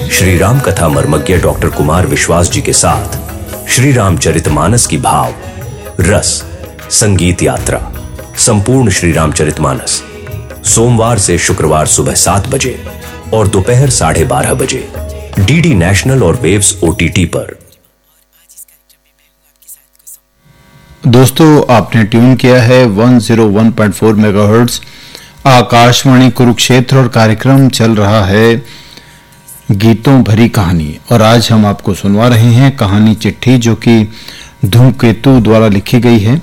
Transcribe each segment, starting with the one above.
श्री राम कथा मर्मज्ञ डॉक्टर कुमार विश्वास जी के साथ श्री रामचरितमानस की भाव रस संगीत यात्रा संपूर्ण श्री रामचरितमानस सोमवार से शुक्रवार सुबह 7 बजे और दोपहर 12:30 बजे डीडी नेशनल और वेव्स OTT पर। दोस्तों, आपने ट्यून किया है 101.4 मेगाहर्ट्ज आकाशवाणी कुरुक्षेत्र और कार्यक्रम चल रहा है गीतों भरी कहानी। और आज हम आपको सुनवा रहे हैं कहानी चिट्ठी, जो कि धूमकेतु द्वारा लिखी गई है।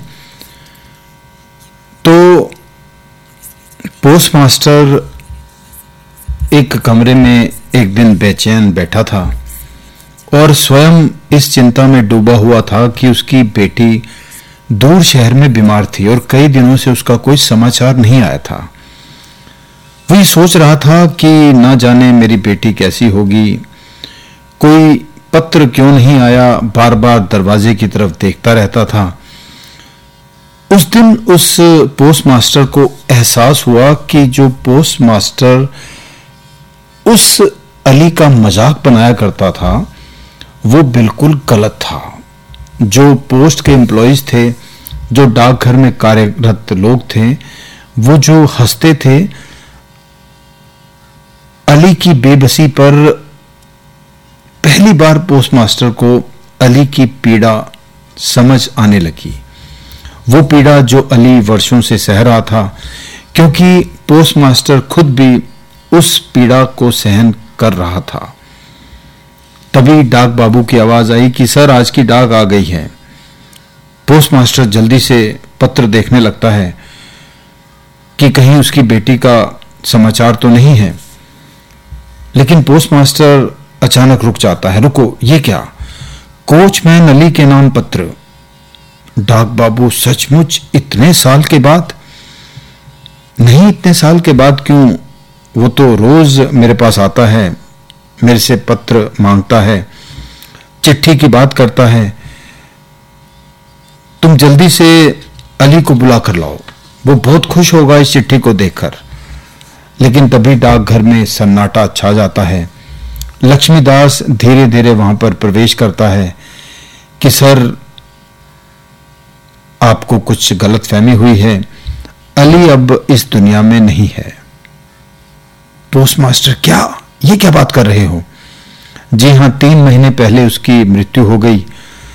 तो पोस्टमास्टर एक कमरे में एक दिन बेचैन बैठा था और स्वयं इस चिंता में डूबा हुआ था कि उसकी बेटी दूर शहर में बीमार थी और कई दिनों से उसका कोई समाचार नहीं आया था। वही सोच रहा था कि न जाने मेरी बेटी कैसी होगी, कोई पत्र क्यों नहीं आया, बार बार दरवाजे की तरफ देखता रहता था। उस दिन उस पोस्टमास्टर को एहसास हुआ कि जो पोस्टमास्टर उस अली का मजाक बनाया करता था वो बिल्कुल गलत था। जो पोस्ट के एम्प्लॉइज थे, जो डाकघर में कार्यरत लोग थे, वो जो हंसते थे, अली की बेबसी पर पहली बार पोस्टमास्टर को अली की पीड़ा समझ आने लगी। वो पीड़ा जो अली वर्षों से सह रहा था, क्योंकि पोस्टमास्टर खुद भी उस पीड़ा को सहन कर रहा था। तभी डाक बाबू की आवाज आई कि सर, आज की डाक आ गई है। पोस्टमास्टर जल्दी से पत्र देखने लगता है कि कहीं उसकी बेटी का समाचार तो नहीं है। लेकिन पोस्टमास्टर अचानक रुक जाता है। रुको, ये क्या? कोचमैन अली के नाम पत्र। डाक बाबू, सचमुच इतने साल के बाद? नहीं, इतने साल के बाद क्यों, वो तो रोज मेरे पास आता है, मेरे से पत्र मांगता है, चिट्ठी की बात करता है। तुम जल्दी से अली को बुला कर लाओ, वो बहुत खुश होगा इस चिट्ठी को देखकर। लेकिन तभी डाकघर में सन्नाटा छा जाता है। लक्ष्मीदास धीरे धीरे वहां पर प्रवेश करता है कि सर, आपको कुछ गलतफहमी हुई है, अली अब इस दुनिया में नहीं है। पोस्टमास्टर, क्या? ये क्या बात कर रहे हो? जी हां, 3 महीने पहले उसकी मृत्यु हो गई।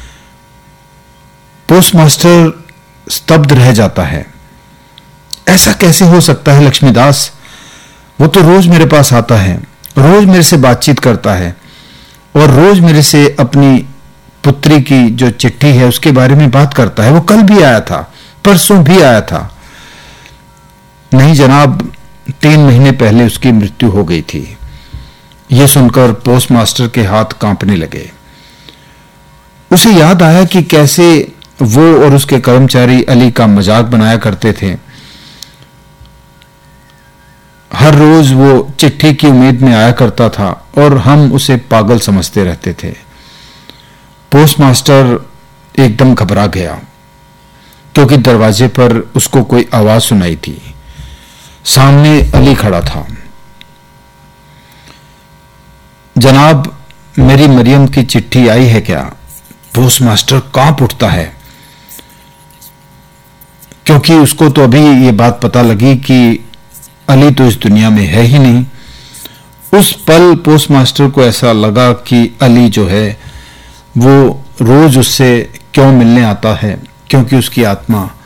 पोस्टमास्टर स्तब्ध रह जाता है। ऐसा कैसे हो सकता है लक्ष्मीदास? वो तो रोज मेरे पास आता है, रोज मेरे से बातचीत करता है और रोज मेरे से अपनी पुत्री की जो चिट्ठी है उसके बारे में बात करता है। वो कल भी आया था, परसों भी आया था। नहीं जनाब, 3 महीने पहले उसकी मृत्यु हो गई थी। यह सुनकर पोस्टमास्टर के हाथ कांपने लगे। उसे याद आया कि कैसे वो और उसके कर्मचारी अली का मजाक बनाया करते थे। हर रोज वो चिट्ठी की उम्मीद में आया करता था और हम उसे पागल समझते रहते थे। पोस्टमास्टर एकदम घबरा गया क्योंकि दरवाजे पर उसको कोई आवाज सुनाई थी। सामने अली खड़ा था। जनाब, मेरी मरियम की चिट्ठी आई है क्या? पोस्टमास्टर कांप उठता है क्योंकि उसको तो अभी ये बात पता लगी कि अली तो इस दुनिया में है ही नहीं। उस पल पोस्टमास्टर को ऐसा लगा कि अली जो है वो रोज उससे क्यों मिलने आता है, क्योंकि उसकी आत्मा